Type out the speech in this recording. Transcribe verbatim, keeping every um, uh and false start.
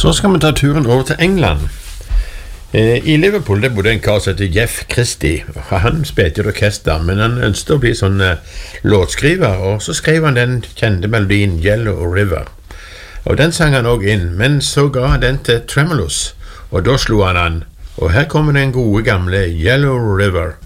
Så skal vi ta turen over til England. I Liverpool det bodde en kar som heter Jeff Christie. Han spilte i orkester, men han ønsket å bli sånn låtskriver, og så skrev han den kjente melodien Yellow River. Og den sang han også inn, men så ga han den til Tremolos, og da slo han an. Og her kommer den gode gamle Yellow River.